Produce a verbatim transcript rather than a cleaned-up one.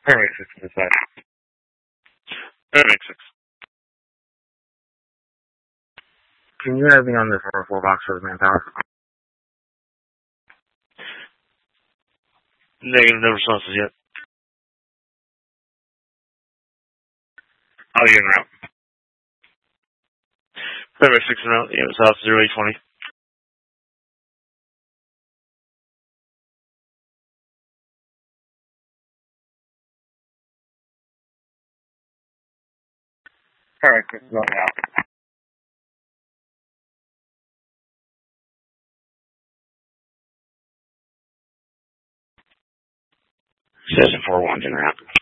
Alright, six to the side. Alright, six. Can you have me on the four four box for the manpower? Negative, no responses yet. I'll get en route. Alright, six and out. Yeah, it was off zero eight twenty. Alright, six is going out. Seven four one's en route.